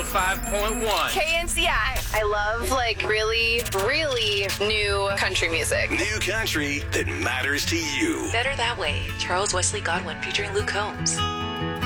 105.1. KNCI. I love, really, really new country music. New country that matters to you. Better That Way, Charles Wesley Godwin featuring Luke Combs.